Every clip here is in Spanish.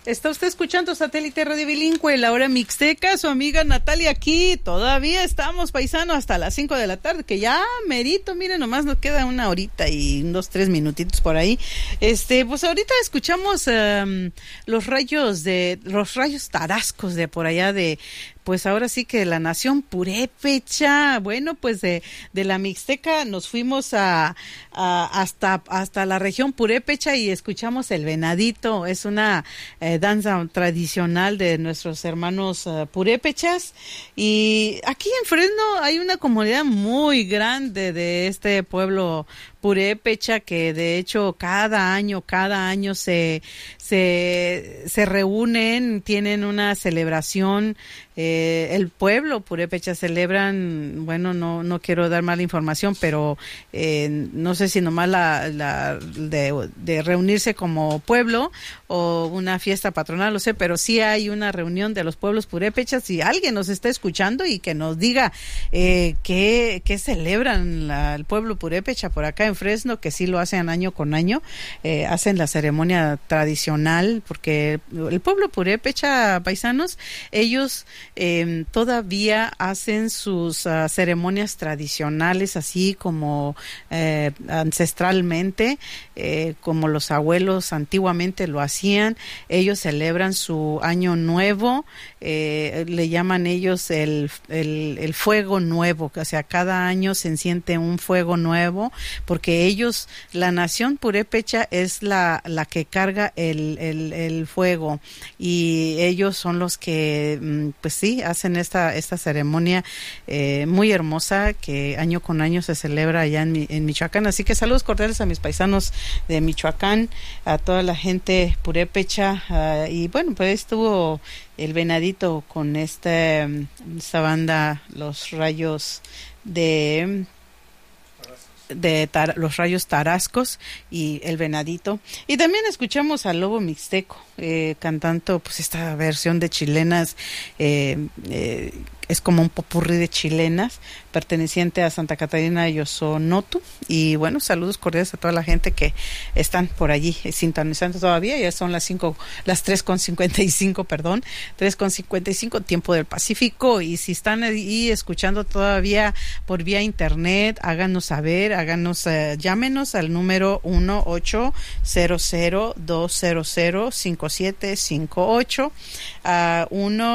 Está usted escuchando Satélite Radio Bilingüe, la hora mixteca, su amiga Natalia aquí. Todavía estamos, paisano, hasta las 5 de la tarde, que ya merito, miren, nomás nos queda una horita y unos 3 minutitos por ahí. Pues ahorita escuchamos los rayos tarascos de por allá de, pues ahora sí que la nación purépecha. Bueno, pues de la mixteca nos fuimos hasta la región purépecha y escuchamos el venadito. Es una danza tradicional de nuestros hermanos purépechas, y aquí en Fresno hay una comunidad muy grande de este pueblo purépecha que de hecho cada año se reúnen, tienen una celebración. El pueblo purépecha celebran, bueno, no quiero dar mala información, pero no sé si nomás de reunirse como pueblo o una fiesta patronal, no sé, pero sí hay una reunión de los pueblos purépechas. Si alguien nos está escuchando y que nos diga qué celebran el pueblo purépecha por acá en Fresno, que sí lo hacen año con año, hacen la ceremonia tradicional, porque el pueblo purépecha, paisanos, ellos todavía hacen sus ceremonias tradicionales así como ancestralmente, como los abuelos antiguamente lo hacían. Ellos celebran su año nuevo, le llaman ellos el fuego nuevo, o sea, cada año se enciende un fuego nuevo, porque ellos, la nación purépecha es la que carga el fuego, y ellos son los que pues sí hacen esta ceremonia muy hermosa que año con año se celebra allá en Michoacán. Así que saludos cordiales a mis paisanos de Michoacán, a toda la gente purépecha, y bueno, pues estuvo el venadito con esta banda, los rayos los rayos tarascos y el venadito. Y también escuchamos al lobo mixteco cantando pues esta versión de chilenas, es como un popurrí de chilenas perteneciente a Santa Catarina y Osonotu. Y bueno, saludos cordiales a toda la gente que están por allí sintonizando todavía. Ya son las 3:55, 3:55 tiempo del Pacífico. Y si están ahí escuchando todavía por vía internet, háganos saber, llámenos al número 1-800-200-5758, a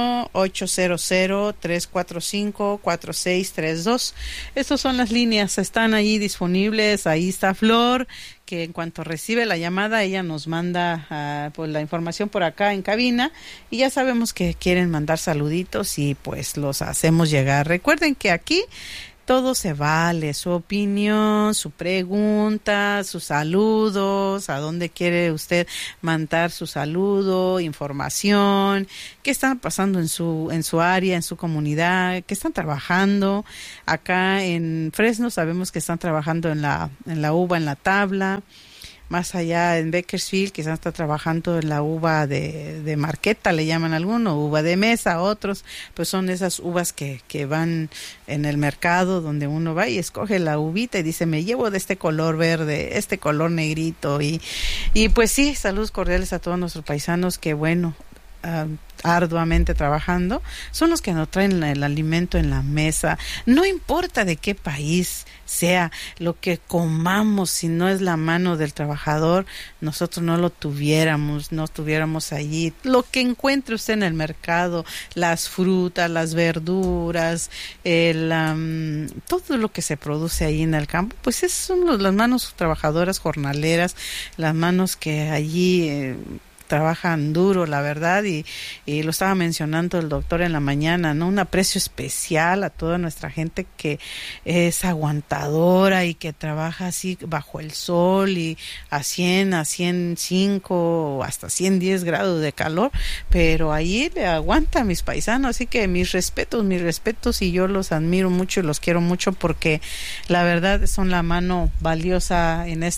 1-800-345-4632. Estas son las líneas, están ahí disponibles. Ahí está Flor, que en cuanto recibe la llamada, ella nos manda pues la información por acá en cabina, y ya sabemos que quieren mandar saluditos y pues los hacemos llegar. Recuerden que aquí todo se vale, su opinión, su pregunta, sus saludos, a dónde quiere usted mandar su saludo, información, qué están pasando en su área, en su comunidad, qué están trabajando. Acá en Fresno sabemos que están trabajando en la uva, en la tabla. Más allá en Bakersfield quizás está trabajando en la uva de marqueta, le llaman algunos, uva de mesa, otros, pues son esas uvas que van en el mercado, donde uno va y escoge la uvita y dice, me llevo de este color verde, este color negrito, y pues sí, saludos cordiales a todos nuestros paisanos que bueno, arduamente trabajando, son los que nos traen el alimento en la mesa. No importa de qué país sea, lo que comamos, si no es la mano del trabajador, nosotros no estuviéramos allí. Lo que encuentre usted en el mercado, las frutas, las verduras, todo lo que se produce ahí en el campo, pues esas son las manos trabajadoras, jornaleras, las manos que allí trabajan duro, la verdad, y lo estaba mencionando el doctor en la mañana, ¿no? Un aprecio especial a toda nuestra gente que es aguantadora y que trabaja así bajo el sol y a 100, a 105 o hasta 110 grados de calor, pero ahí le aguanta a mis paisanos. Así que mis respetos, y yo los admiro mucho y los quiero mucho, porque la verdad son la mano valiosa en esta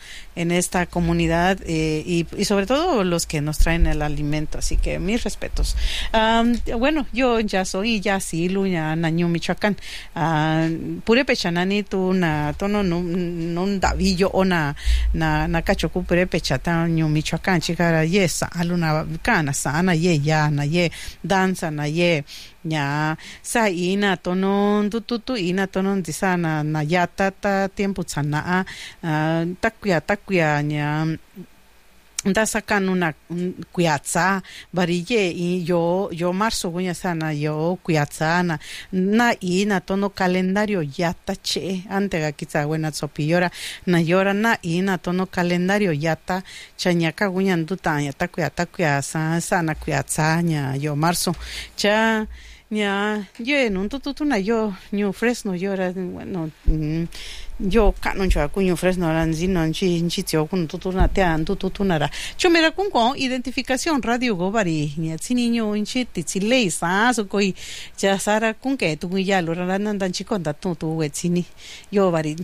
en esta comunidad y sobre todo los que nos traen el alimento. Así que mis respetos. Bueno, yo ya soy Silu, ya Naño, Michoacán. Purepechanani tu na tono non davillo o na cachocu purepechata Naño, Michoacán. Chikara yesa aluna kana sana ye ya na ye danza na ye nya sa ina tonon tu ina tonon disana na yata ta tiempo sana takuya nya nda sacan una cuiatza varille y yo marzo voy a sana yo cuiatza na ina tono calendario yata che ante ga kitsa buena sopillora na yora na ina tono calendario yata chañaka guñan duta yata cuiatza sana cuiatza nya yo marzo cha nya yo en un tutuna yo New Fresno yo era bueno yo canon yo cuño Fresno ranzino nchi tio kun tutuna te an tutuna ra chomera kun con identificación radio gobari nya niño inchi titsilei sa so koi ja sara kun ke tu ya lo ran dan chikon da tu wetsini yo bari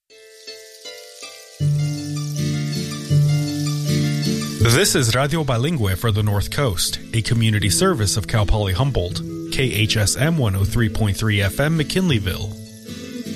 This is Radio Bilingüe for the North Coast, a community service of Cal Poly Humboldt, KHSM 103.3 FM McKinleyville.